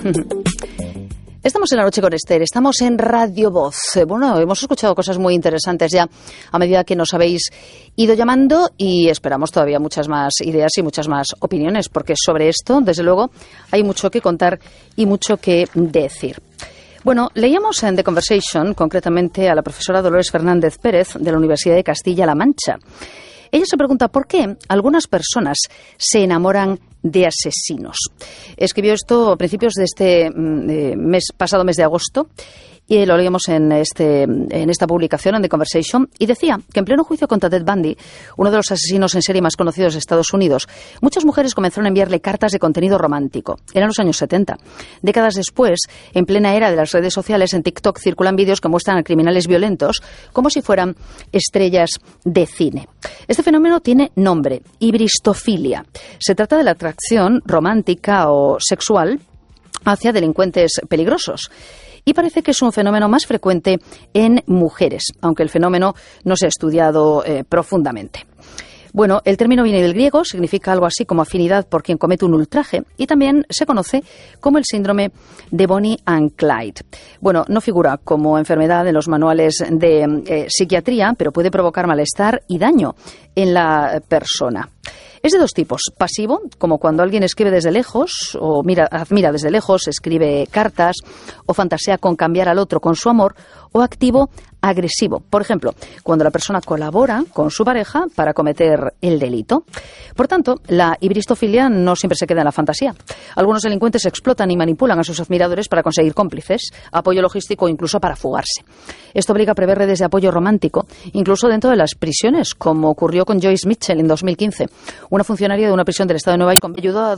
Estamos en La Noche con Esther, estamos en Radio Voz. Bueno, hemos escuchado cosas muy interesantes ya a medida que nos habéis ido llamando y esperamos todavía muchas más ideas y muchas más opiniones, porque sobre esto, desde luego, hay mucho que contar y mucho que decir. Bueno, leíamos en The Conversation, concretamente a la profesora Dolores Fernández Pérez de la Universidad de Castilla-La Mancha. Ella se pregunta por qué algunas personas se enamoran de asesinos. Escribió esto a principios de este pasado mes de agosto, y lo leímos en esta publicación, en The Conversation, y decía que en pleno juicio contra Ted Bundy, uno de los asesinos en serie más conocidos de Estados Unidos, muchas mujeres comenzaron a enviarle cartas de contenido romántico. Eran los años 70. Décadas después, en plena era de las redes sociales, en TikTok circulan vídeos que muestran a criminales violentos como si fueran estrellas de cine. Este fenómeno tiene nombre: hibristofilia. Se trata de la atracción romántica o sexual hacia delincuentes peligrosos. Y parece que es un fenómeno más frecuente en mujeres, aunque el fenómeno no se ha estudiado profundamente. Bueno, el término viene del griego, significa algo así como afinidad por quien comete un ultraje, y también se conoce como el síndrome de Bonnie and Clyde. Bueno, no figura como enfermedad en los manuales de psiquiatría, pero puede provocar malestar y daño en la persona. Es de dos tipos: pasivo, como cuando alguien escribe desde lejos, o admira desde lejos, escribe cartas, o fantasea con cambiar al otro con su amor; o activo, agresivo, por ejemplo, cuando la persona colabora con su pareja para cometer el delito. Por tanto, la hibristofilia no siempre se queda en la fantasía. Algunos delincuentes explotan y manipulan a sus admiradores para conseguir cómplices, apoyo logístico o incluso para fugarse. Esto obliga a prever redes de apoyo romántico, incluso dentro de las prisiones, como ocurrió con Joyce Mitchell en 2015, una funcionaria de una prisión del estado de Nueva York que ayudó a